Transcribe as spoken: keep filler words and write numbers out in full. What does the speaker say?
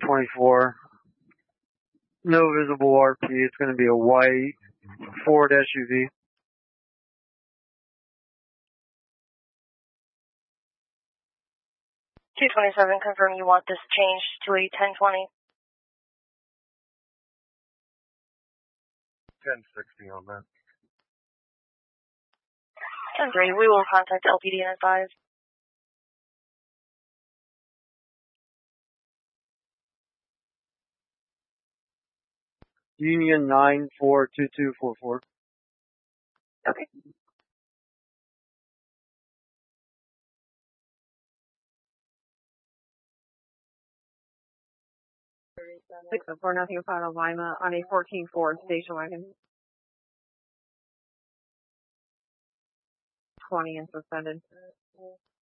twenty-four. No visible R P. It's going to be a white Ford S U V. two twenty-seven, confirm you want this changed to a ten twenty. ten sixty on that. ten three, we will contact L P D and advise. Union nine four two two four four. Okay. six oh four, nothing final Lima on a fourteen Ford station wagon. twenty and suspended.